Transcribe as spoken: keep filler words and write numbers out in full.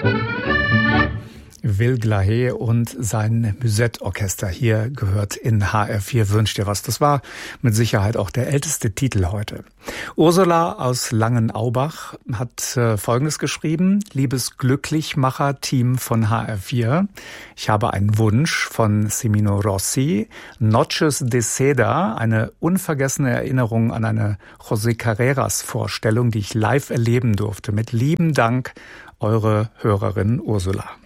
Will Glahe und sein Musette-Orchester hier gehört in H R vier Wünsch dir was. Das war mit Sicherheit auch der älteste Titel heute. Ursula aus Langenaubach hat äh, Folgendes geschrieben. Liebes Glücklichmacher-Team von H R vier, ich habe einen Wunsch von Semino Rossi. Noches de Seda, eine unvergessene Erinnerung an eine José Carreras-Vorstellung, die ich live erleben durfte. Mit lieben Dank, eure Hörerin Ursula.